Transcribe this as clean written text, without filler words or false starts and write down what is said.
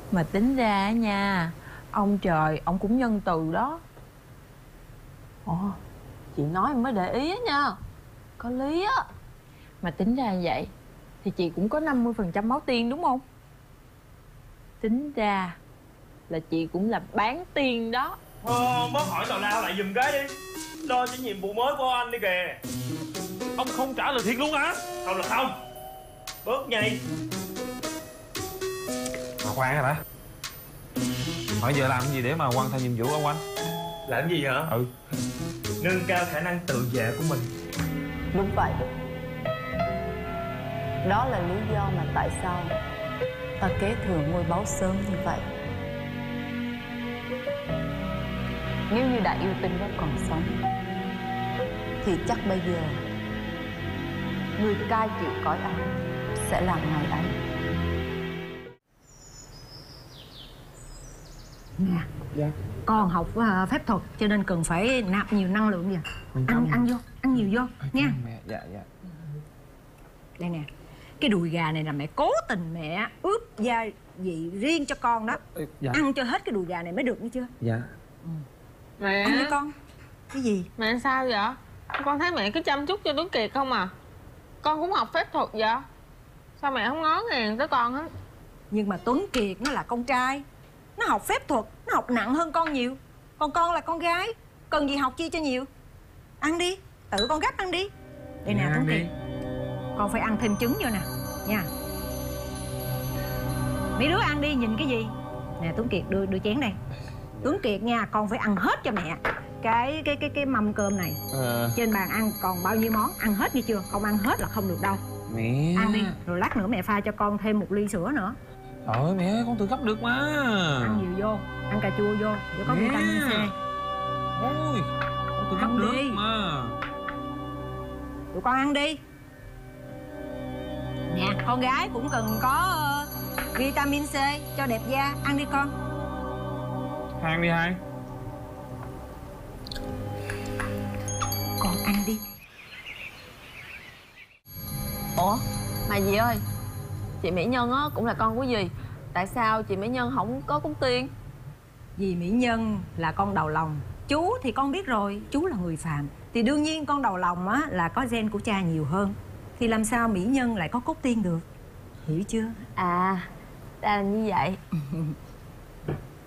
Mà tính ra á nha, ông trời ông cũng nhân từ đó. Ồ, chị nói em mới để ý á nha. Có lý á. Mà tính ra vậy thì chị cũng có 50% máu tiên đúng không? Tính ra là chị cũng là bán tiên đó. Bớt hỏi tào lao lại giùm cái đi. Lo cho nhiệm vụ mới của anh đi kìa. Ông không trả lời thiệt luôn hả? Không là không. Bớt nhây. Mà khoan hả đã. Hỏi giờ làm gì để mà hoàn thành nhiệm vụ ông anh? Làm gì hả? Ừ. Nâng cao khả năng tự vệ của mình. Đúng vậy. Đó là lý do mà tại sao ta kế thừa ngôi báu sớm như vậy. Nếu như đại yêu tinh đó còn sống thì chắc bây giờ người cai trị cõi âm sẽ làm ngày ấy. Nè, Dạ. con học phép thuật cho nên cần phải nạp nhiều năng lượng vậy. Ăn vô, ăn nhiều vô nha. Mẹ, dạ. Đây nè, cái đùi gà này là mẹ cố tình mẹ ướp gia vị riêng cho con đó. Dạ. Ăn cho hết cái đùi gà này mới được, nghe chưa? Dạ. Mẹ, Ăn đi con. Cái gì? mẹ sao vậy? Con thấy mẹ cứ chăm chút cho Tuấn Kiệt không à. Con cũng học phép thuật vậy. Sao mẹ không ngó ngàng tới con hết? Nhưng mà Tuấn Kiệt nó là con trai, nó học phép thuật, nó học nặng hơn con nhiều. Còn con là con gái, cần gì học chi cho nhiều. Ăn đi, tự con gấp ăn đi. Đây nè Tuấn Kiệt, con phải ăn thêm trứng vô nè nha. Mấy đứa ăn đi, nhìn cái gì? Nè Tuấn Kiệt, đưa chén đây. Tuấn Kiệt nha, con phải ăn hết cho mẹ cái mâm cơm này. Trên bàn ăn còn bao nhiêu món, ăn hết nghe chưa? Không ăn hết là không được đâu. Mẹ. Ăn đi, rồi lát nữa mẹ pha cho con thêm một ly sữa nữa. Trời mẹ, con tự gấp được mà. Ăn nhiều vô, ăn cà chua vô, để có vitamin C. Ôi, con tự gấp Ăn được đi. mà. Tụi con ăn đi. Nè, con gái cũng cần có vitamin C cho đẹp da. Ăn đi con. Hàng đi hai. Con ăn đi. Ủa, mà dì ơi, chị Mỹ Nhân á cũng là con của dì. Tại sao chị Mỹ Nhân không có cúng tiên? Vì Mỹ Nhân là con đầu lòng. Chú thì con biết rồi, chú là người phàm. Thì đương nhiên con đầu lòng á là có gen của cha nhiều hơn. Thì làm sao Mỹ Nhân lại có cốt tiên được? Hiểu chưa? À, ra là như vậy.